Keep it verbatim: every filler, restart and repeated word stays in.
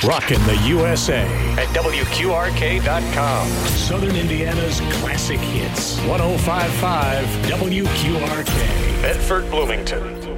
Rockin' the U S A at W Q R K dot com. Southern Indiana's classic hits. one oh five point five W Q R K. Bedford, Bloomington.